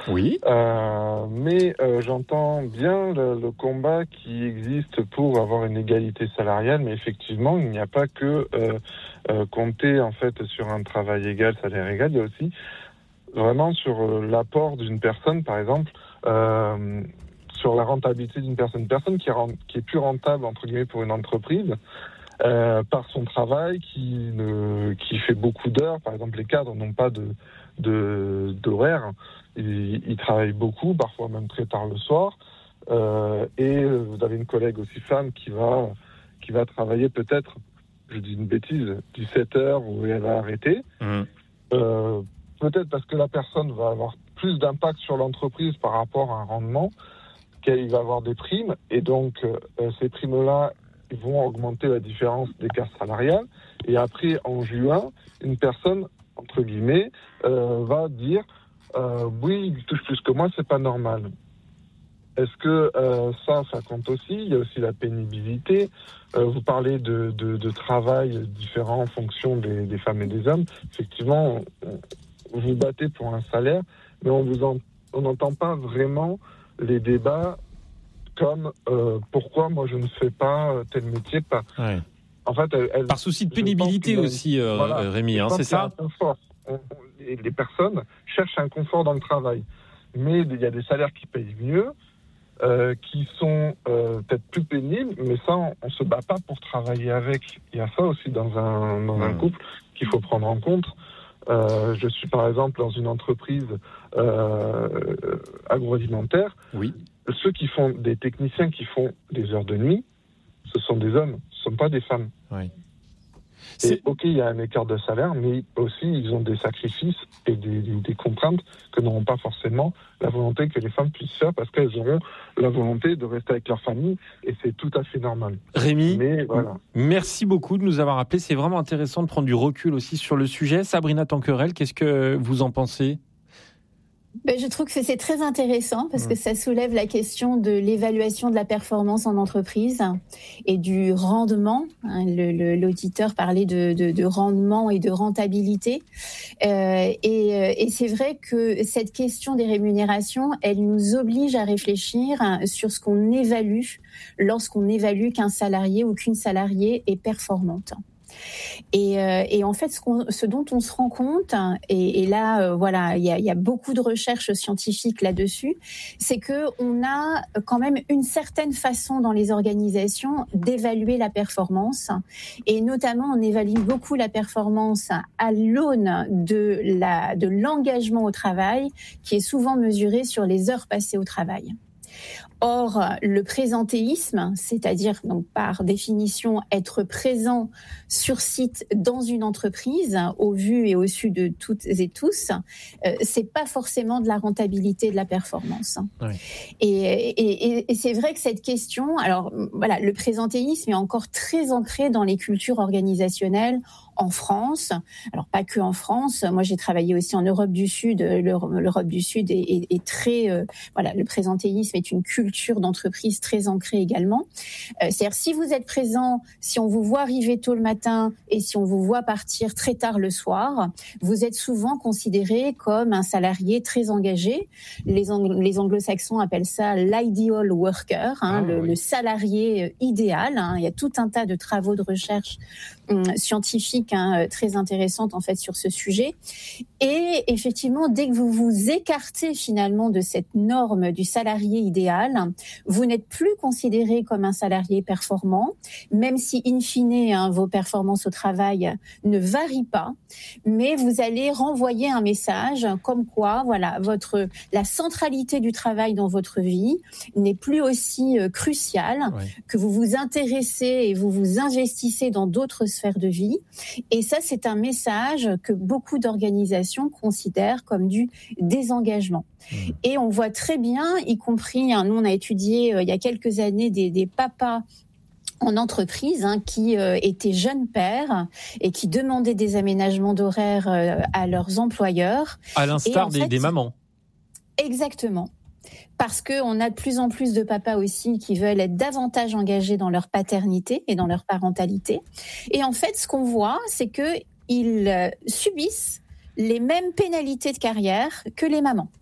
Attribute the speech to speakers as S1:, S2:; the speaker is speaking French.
S1: Oui.
S2: Mais j'entends bien le combat qui existe pour avoir une égalité salariale, mais effectivement, il n'y a pas que compter en fait sur un travail égal, salaire égal. Il y a aussi vraiment sur l'apport d'une personne, par exemple, sur la rentabilité d'une personne. Une personne qui est plus rentable entre guillemets pour une entreprise. Par son travail, qui fait beaucoup d'heures. Par exemple, les cadres n'ont pas d'horaire. Ils travaillent beaucoup, parfois même très tard le soir. Et vous avez une collègue aussi femme qui va travailler peut-être, je dis une bêtise, 17 heures où elle va arrêter. Peut-être parce que la personne va avoir plus d'impact sur l'entreprise par rapport à un rendement, qu'il va avoir des primes. Et donc, ces primes-là vont augmenter la différence d'écart salarial. Et après, en juin, une personne, entre guillemets, va dire oui, il touche plus que moi, c'est pas normal. Est-ce que ça compte aussi? Il y a aussi la pénibilité. Vous parlez de travail différent en fonction des femmes et des hommes. Effectivement, vous vous battez pour un salaire, mais on n'entend pas vraiment les débats comme pourquoi moi je ne fais pas tel métier.
S1: Ouais.
S2: En fait,
S1: par souci de pénibilité aussi, Rémi, c'est ça.
S2: Les personnes cherchent un confort dans le travail, mais il y a des salaires qui payent mieux, qui sont peut-être plus pénibles, mais ça, on se bat pas pour travailler avec. Il y a ça aussi dans un couple qu'il faut prendre en compte. Je suis par exemple dans une entreprise agroalimentaire.
S1: Oui.
S2: Ceux qui font des techniciens qui font des heures de nuit, ce sont des hommes, ce ne sont pas des femmes.
S1: Oui.
S2: Et ok, il y a un écart de salaire, mais aussi ils ont des sacrifices et des contraintes que n'auront pas forcément la volonté que les femmes puissent faire, parce qu'elles auront la volonté de rester avec leur famille, et c'est tout à fait normal.
S1: Rémi,
S2: mais voilà.
S1: Merci beaucoup de nous avoir appelés. C'est vraiment intéressant de prendre du recul aussi sur le sujet. Sabrina Tanquerel, qu'est-ce que vous en pensez ?
S3: Je trouve que c'est très intéressant parce que ça soulève la question de l'évaluation de la performance en entreprise et du rendement. L'auditeur parlait de rendement et de rentabilité. Et c'est vrai que cette question des rémunérations, elle nous oblige à réfléchir sur ce qu'on évalue lorsqu'on évalue qu'un salarié ou qu'une salariée est performante. Et en fait, ce dont on se rend compte, et là, voilà, il y a beaucoup de recherches scientifiques là-dessus, c'est que on a quand même une certaine façon dans les organisations d'évaluer la performance, et notamment on évalue beaucoup la performance à l'aune de l'engagement au travail, qui est souvent mesuré sur les heures passées au travail. Or, le présentéisme, c'est-à-dire donc par définition être présent sur site dans une entreprise, au vu et au su de toutes et tous, c'est pas forcément de la rentabilité, de la performance.
S1: Oui.
S3: Et c'est vrai que cette question, alors voilà, le présentéisme est encore très ancré dans les cultures organisationnelles en France. Alors pas que en France. Moi, j'ai travaillé aussi en Europe du Sud. L'Europe du Sud est très, voilà, le présentéisme est une culture d'entreprise très ancrée également. C'est-à-dire, si vous êtes présent, si on vous voit arriver tôt le matin et si on vous voit partir très tard le soir, vous êtes souvent considéré comme un salarié très engagé. Les anglo-saxons appellent ça l'ideal worker, le salarié idéal. Il y a tout un tas de travaux de recherche scientifiques très intéressantes en fait sur ce sujet. Et effectivement, dès que vous vous écartez finalement de cette norme du salarié idéal, vous n'êtes plus considéré comme un salarié performant, même si in fine vos performances au travail ne varient pas, mais vous allez renvoyer un message comme quoi, voilà, la centralité du travail dans votre vie n'est plus aussi cruciale, que vous vous intéressez et vous vous investissez dans d'autres sphères de vie. Et ça, c'est un message que beaucoup d'organisations considèrent comme du désengagement. Et on voit très bien, y compris, nous on a étudié il y a quelques années des papas en entreprise qui étaient jeunes pères et qui demandaient des aménagements d'horaires à leurs employeurs.
S1: À l'instar des mamans.
S3: Exactement. Parce qu'on a de plus en plus de papas aussi qui veulent être davantage engagés dans leur paternité et dans leur parentalité. Et en fait, ce qu'on voit, c'est qu'ils subissent les mêmes pénalités de carrière que les mamans.